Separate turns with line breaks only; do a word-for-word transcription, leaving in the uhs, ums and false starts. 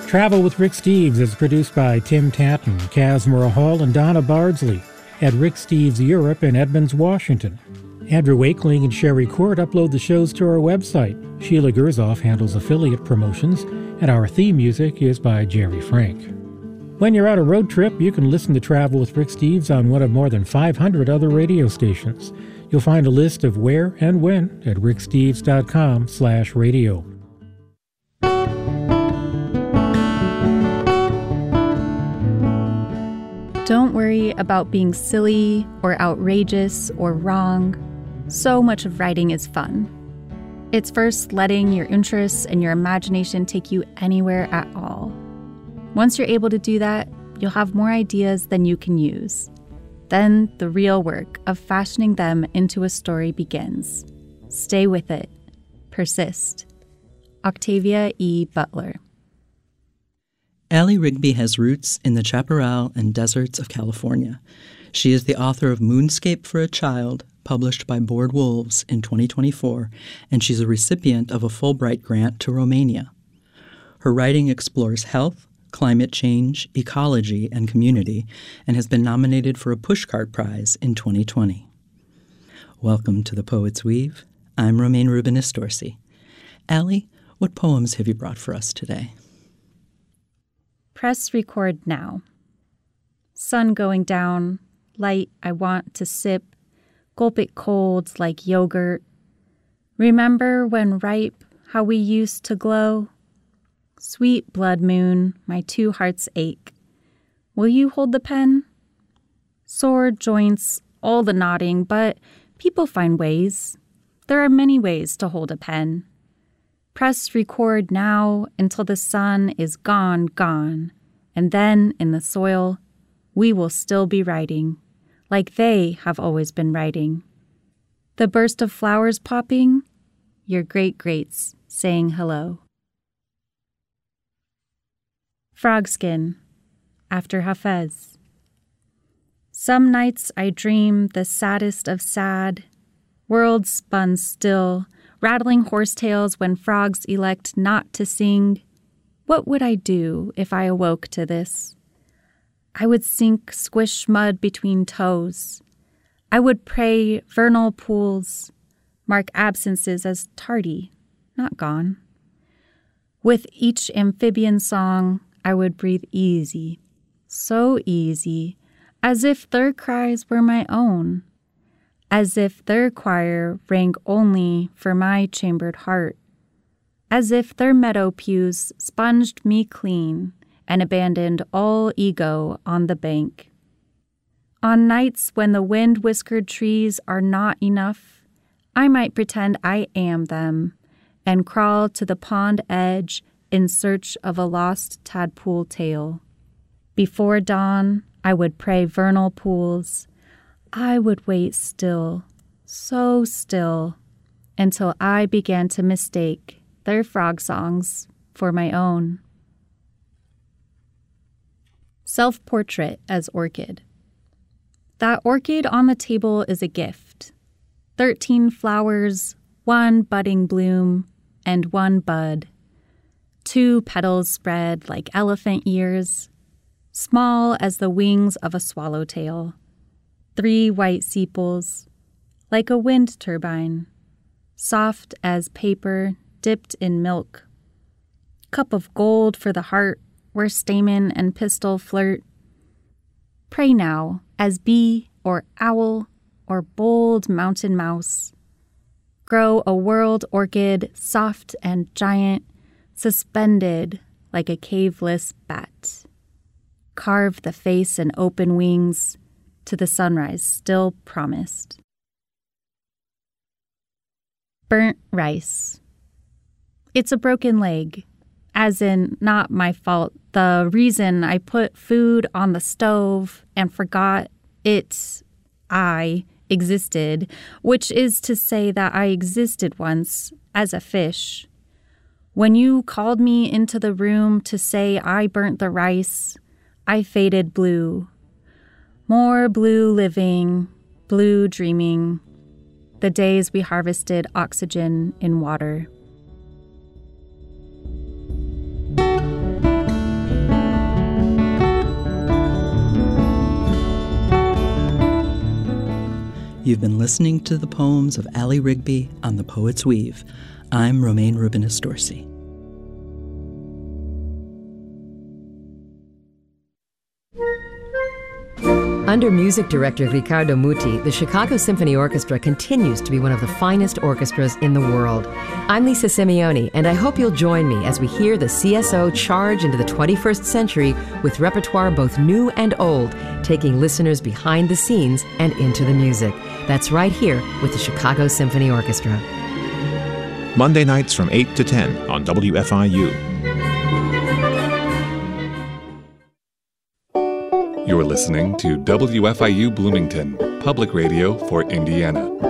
Travel with Rick Steves is produced by Tim Tatton, Kazmira Hall, and Donna Bardsley at Rick Steves Europe in Edmonds, Washington. Andrew Wakeling and Sherry Court upload the shows to our website. Sheila Gerzoff handles affiliate promotions, and our theme music is by Jerry Frank. When you're on a road trip, you can listen to Travel with Rick Steves on one of more than five hundred other radio stations. You'll find a list of where and when at ricksteves.com slash radio.
Don't worry about being silly or outrageous or wrong. So much of writing is fun. It's first letting your interests and your imagination take you anywhere at all. Once you're able to do that, you'll have more ideas than you can use. Then the real work of fashioning them into a story begins. Stay with it. Persist. Octavia E. Butler.
Allie Rigby has roots in the chaparral and deserts of California. She is the author of Moonscape for a Child, published by Bored Wolves in twenty twenty-four, and she's a recipient of a Fulbright grant to Romania. Her writing explores health, climate change, ecology, and community, and has been nominated for a Pushcart Prize in twenty twenty. Welcome to The Poet's Weave. I'm Romaine Rubinis-Dorsey. Allie, what poems have you brought for us today?
Press record now. Sun going down, light I want to sip, gulp it cold like yogurt. Remember when ripe, how we used to glow? Sweet blood moon, my two hearts ache. Will you hold the pen? Sore joints, all the nodding, but people find ways. There are many ways to hold a pen. Press record now until the sun is gone, gone. And then, in the soil, we will still be writing, like they have always been writing. The burst of flowers popping, your great-greats saying hello. Frogskin, after Hafez. Some nights I dream the saddest of sad, worlds spun still, rattling horsetails when frogs elect not to sing. What would I do if I awoke to this? I would sink squish mud between toes. I would pray vernal pools, mark absences as tardy, not gone. With each amphibian song, I would breathe easy, so easy, as if their cries were my own, as if their choir rang only for my chambered heart, as if their meadow pews sponged me clean and abandoned all ego on the bank. On nights when the wind-whiskered trees are not enough, I might pretend I am them and crawl to the pond edge in search of a lost tadpole tail. Before dawn, I would pray vernal pools. I would wait still, so still, until I began to mistake their frog songs for my own. Self-portrait as orchid. That orchid on the table is a gift. Thirteen flowers, one budding bloom, and one bud. Two petals spread like elephant ears, small as the wings of a swallowtail. Three white sepals, like a wind turbine, soft as paper dipped in milk. Cup of gold for the heart, where stamen and pistil flirt. Pray now, as bee or owl or bold mountain mouse. Grow a world orchid, soft and giant, suspended like a caveless bat. Carve the face and open wings to the sunrise still promised. Burnt rice. It's a broken leg, as in not my fault. The reason I put food on the stove and forgot it, I, existed, which is to say that I existed once as a fish. When you called me into the room to say I burnt the rice, I faded blue. More blue living, blue dreaming, the days we harvested oxygen in water.
You've been listening to the poems of Allie Rigby on The Poet's Weave. I'm Romaine Rubinas-Dorsey.
Under music director Riccardo Muti, the Chicago Symphony Orchestra continues to be one of the finest orchestras in the world. I'm Lisa Simeone, and I hope you'll join me as we hear the C S O charge into the twenty-first century with repertoire both new and old, taking listeners behind the scenes and into the music. That's right here with the Chicago Symphony Orchestra.
Monday nights from eight to ten on W F I U.
You're listening to W F I U Bloomington, public radio for Indiana.